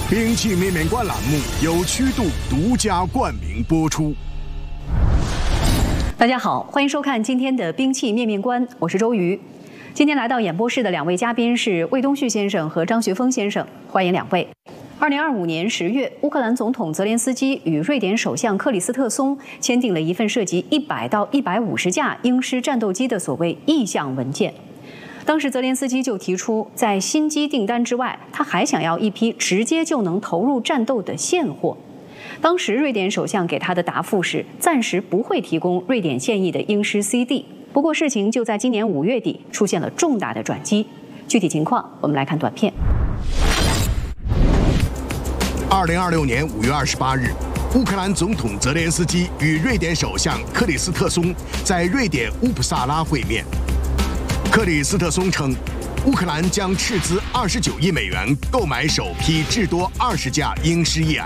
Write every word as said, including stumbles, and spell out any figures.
兵器面面观栏目由曲度独家冠名播出。 大家好，欢迎收看今天的兵器面面观，我是周瑜。今天来到演播室的两位嘉宾是魏东旭先生和张学峰先生，欢迎两位。二零二五年十月，乌克兰总统泽连斯基与瑞典首相克里斯特松签订了一份涉及一百到一百五十架鹰狮战斗机的所谓意向文件。当时泽连斯基就提出，在新机订单之外，他还想要一批直接就能投入战斗的现货。当时瑞典首相给他的答复是，暂时不会提供瑞典现役的鹰狮 C D。不过事情就在今年五月底出现了重大的转机。具体情况，我们来看短片。 二零二六年五月二十八日，乌克兰总统泽连斯基与瑞典首相克里斯特松在瑞典乌普萨拉会面。克里斯特松称，乌克兰将斥资二十九亿美元购买首批至多二十架鹰狮 E